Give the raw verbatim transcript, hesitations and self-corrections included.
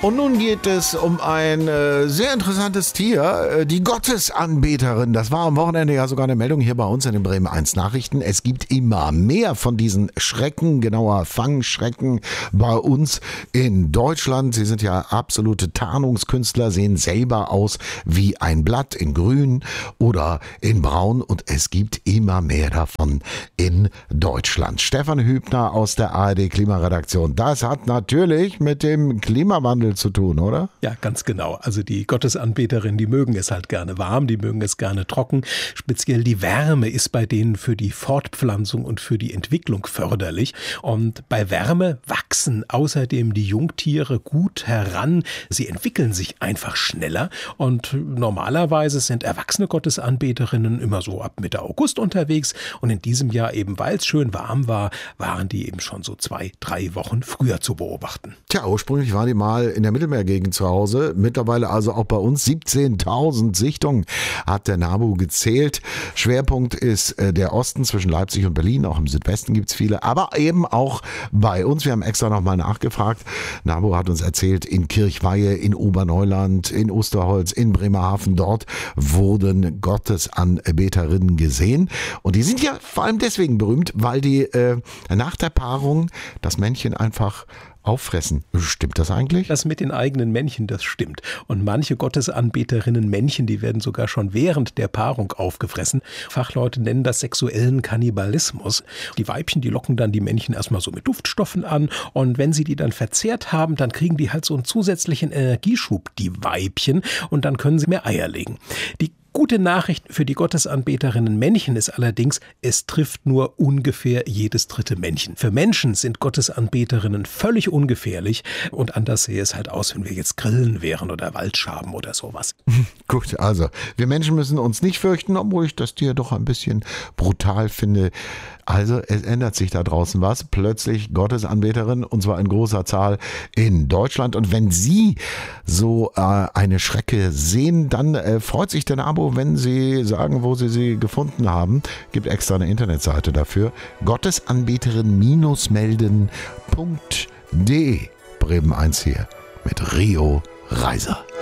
Und nun geht es um ein äh, sehr interessantes Tier, äh, die Gottesanbeterin. Das war am Wochenende ja sogar eine Meldung hier bei uns in den Bremen eins Nachrichten. Es gibt immer mehr von diesen Schrecken, genauer Fangschrecken bei uns in Deutschland. Sie sind ja absolute Tarnungskünstler, sehen selber aus wie ein Blatt in grün oder in braun. Und es gibt immer mehr davon in Deutschland. Stefan Hübner aus der A R D Klimaredaktion. Das hat natürlich mit dem Klimawandel zu tun, oder? Ja, ganz genau. Also die Gottesanbeterinnen, die mögen es halt gerne warm, die mögen es gerne trocken. Speziell die Wärme ist bei denen für die Fortpflanzung und für die Entwicklung förderlich. Und bei Wärme wachsen außerdem die Jungtiere gut heran. Sie entwickeln sich einfach schneller. Und normalerweise sind erwachsene Gottesanbeterinnen immer so ab Mitte August unterwegs. Und in diesem Jahr eben, weil es schön warm war, waren die eben schon so zwei, drei Wochen früher zu beobachten. Tja, ursprünglich war die mal in der Mittelmeergegend zu Hause. Mittlerweile also auch bei uns siebzehntausend Sichtungen hat der NABU gezählt. Schwerpunkt ist äh, der Osten zwischen Leipzig und Berlin. Auch im Südwesten gibt es viele, aber eben auch bei uns. Wir haben extra nochmal nachgefragt. NABU hat uns erzählt, in Kirchweihe, in Oberneuland, in Osterholz, in Bremerhaven, dort wurden Gottesanbeterinnen gesehen. Und die sind ja vor allem deswegen berühmt, weil die äh, nach der Paarung das Männchen einfach auffressen. Stimmt das eigentlich? Das mit den eigenen Männchen, das stimmt. Und manche Gottesanbeterinnen Männchen, die werden sogar schon während der Paarung aufgefressen. Fachleute nennen das sexuellen Kannibalismus. Die Weibchen, die locken dann die Männchen erstmal so mit Duftstoffen an. Und wenn sie die dann verzehrt haben, dann kriegen die halt so einen zusätzlichen Energieschub, die Weibchen. Und dann können sie mehr Eier legen. Die gute Nachricht für die Gottesanbeterinnen Männchen ist allerdings, es trifft nur ungefähr jedes dritte Männchen. Für Menschen sind Gottesanbeterinnen völlig ungefährlich und anders sähe es halt aus, wenn wir jetzt Grillen wären oder Waldschaben oder sowas. Gut, also wir Menschen müssen uns nicht fürchten, obwohl ich das Tier doch ein bisschen brutal finde. Also es ändert sich da draußen was. Plötzlich Gottesanbeterin, und zwar in großer Zahl in Deutschland. Und wenn Sie so äh, eine Schrecke sehen, dann äh, freut sich der NABU, wenn Sie sagen, wo Sie sie gefunden haben. Gibt extra eine Internetseite dafür. Gottesanbeterin-melden punkt de. Bremen eins hier mit Rio Reiser.